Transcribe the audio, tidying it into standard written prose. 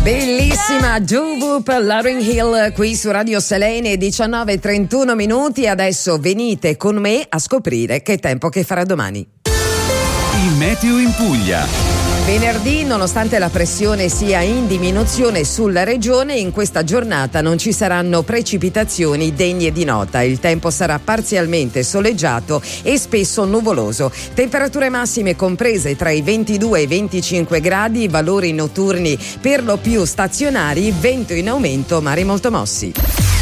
Bellissima Juvu per Lauryn Hill qui su Radio Selene, 19:31 minuti. Adesso venite con me a scoprire che tempo che farà domani. Il meteo in Puglia. Venerdì, nonostante la pressione sia in diminuzione sulla regione, in questa giornata non ci saranno precipitazioni degne di nota. Il tempo sarà parzialmente soleggiato e spesso nuvoloso. Temperature massime comprese tra i 22 e i 25 gradi, valori notturni per lo più stazionari, vento in aumento, mari molto mossi.